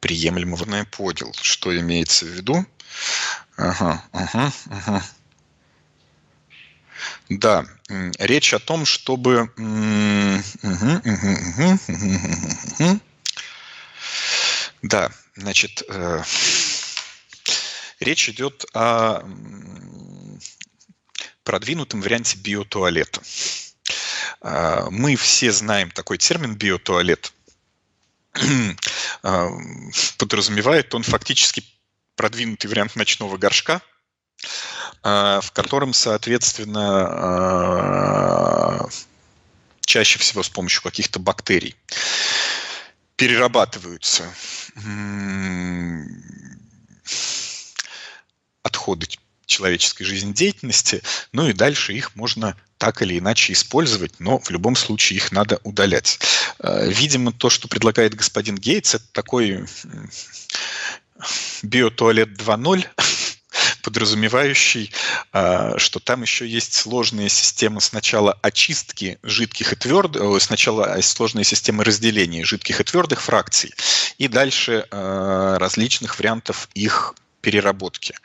приемлемого. Я понял, что имеется в виду. Ага. Да, речь о том, чтобы... Да, значит, речь идет о продвинутом варианте биотуалета. Мы все знаем такой термин биотуалет. Подразумевает он фактически продвинутый вариант ночного горшка, в котором, соответственно, чаще всего с помощью каких-то бактерий перерабатываются отходы человеческой жизнедеятельности, ну и дальше их можно так или иначе использовать, но в любом случае их надо удалять. Видимо, то, что предлагает господин Гейтс, это такой биотуалет 2.0, подразумевающий, что там еще есть сложная система сначала очистки жидких и твердых, сначала сложная система разделения жидких и твердых фракций, и дальше различных вариантов их переработки.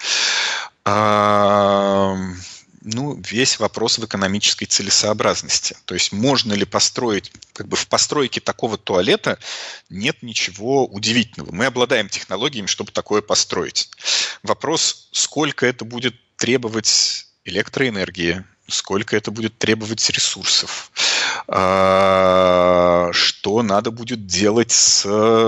Весь вопрос в экономической целесообразности. То есть можно ли построить, в постройке такого туалета нет ничего удивительного. Мы обладаем технологиями, чтобы такое построить. Вопрос, сколько это будет требовать электроэнергии, сколько это будет требовать ресурсов, что надо будет делать с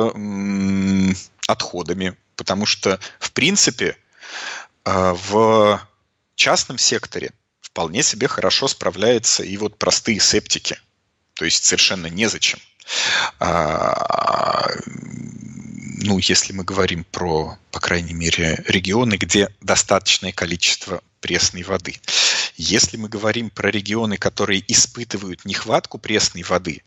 отходами. Потому что, в принципе, в частном секторе вполне себе хорошо справляются и вот простые септики. То есть совершенно незачем. Если мы говорим про, по крайней мере, регионы, где достаточное количество пресной воды. Если мы говорим про регионы, которые испытывают нехватку пресной воды,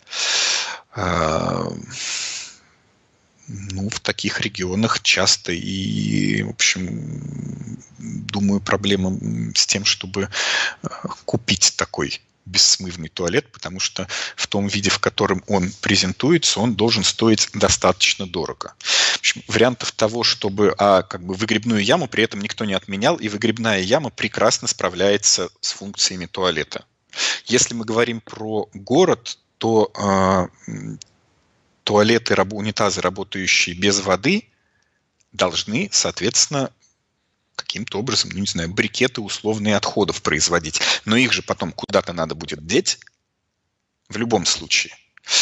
в таких регионах часто и, в общем, думаю, проблема с тем, чтобы купить такой бессмывный туалет, потому что в том виде, в котором он презентуется, он должен стоить достаточно дорого. В общем, вариантов того, чтобы выгребную яму при этом никто не отменял, и выгребная яма прекрасно справляется с функциями туалета. Если мы говорим про город, то туалеты, унитазы, работающие без воды, должны, соответственно, каким-то образом, брикеты условные отходов производить. Но их же потом куда-то надо будет деть в любом случае.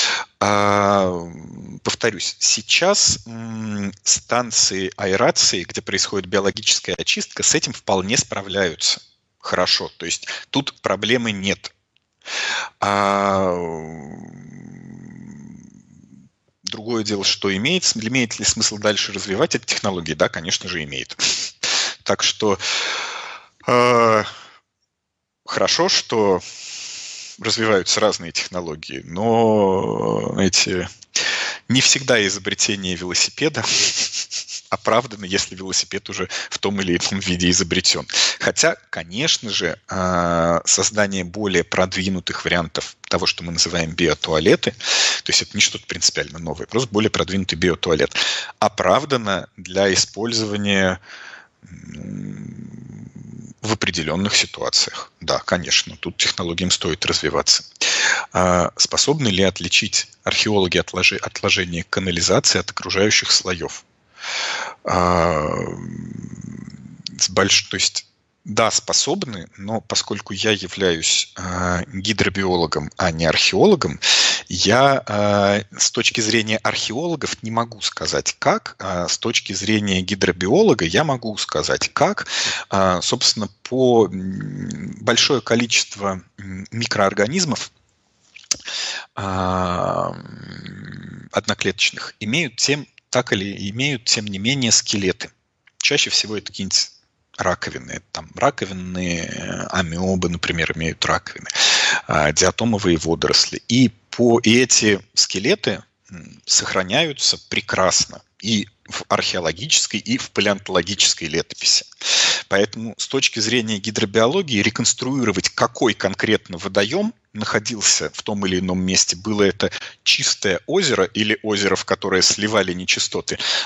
Повторюсь, сейчас станции аэрации, где происходит биологическая очистка, с этим вполне справляются хорошо. То есть тут проблемы нет. Другое дело, что имеет ли смысл дальше развивать эти технологии? Да, конечно же, имеет. Так что хорошо, что развиваются разные технологии, но, не всегда изобретение велосипеда оправдано, если велосипед уже в том или ином виде изобретен. Хотя, конечно же, создание более продвинутых вариантов того, что мы называем биотуалеты, то есть это не что-то принципиально новое, просто более продвинутый биотуалет, оправдано для использования в определенных ситуациях. Да, конечно, тут технологиям стоит развиваться. Способны ли отличить археологи отложения канализации от окружающих слоев? То есть, да, способны, но поскольку я являюсь гидробиологом, а не археологом, я с точки зрения археологов не могу сказать как, а с точки зрения гидробиолога я могу сказать как. Собственно, большое количество микроорганизмов одноклеточных имеют тем не менее скелеты. Чаще всего это какие-нибудь раковины. Раковины, амебы, например, имеют раковины, диатомовые водоросли. И эти скелеты сохраняются прекрасно и в археологической, и в палеонтологической летописи. Поэтому с точки зрения гидробиологии реконструировать, какой конкретно водоем находился в том или ином месте, было это чистое озеро или озеро, в которое сливали нечистоты,